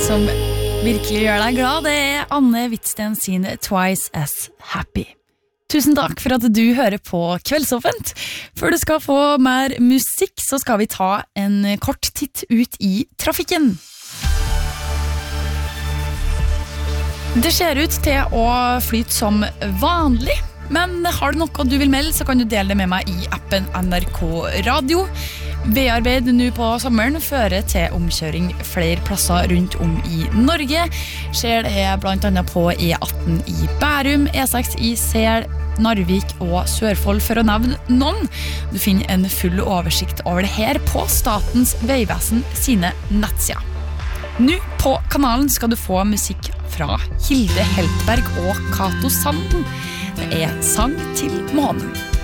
som virkelig gjør deg glad, det Anne Hvitsten sin Twice as Happy. Tusen takk for at du hører på Kveldsåpent. Før du skal få mer musikk, så skal vi ta en kort titt ut i trafikken. Det ser ut til å flyte som vanlig, men har du noe du vil melde, så kan du dele det med meg i appen NRK Radio. Veiarbeid nå på sommeren fører til omkjøring flere plasser rundt om i Norge. Skjer det blant annet på E18 i Bærum, E6 i Sel, Narvik og Sørfold, for å nevne noen. Du finner en full oversikt over det her på Statens Vegvesen sine nettsider. Nå på kanalen skal du få musikk fra Hilde Heltberg og Kato Sanden. Det Sang til månen.